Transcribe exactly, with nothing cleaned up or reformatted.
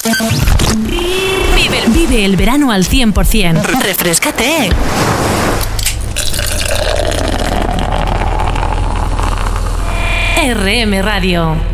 Vive, vive el verano al cien por ciento. Refréscate. R M Radio.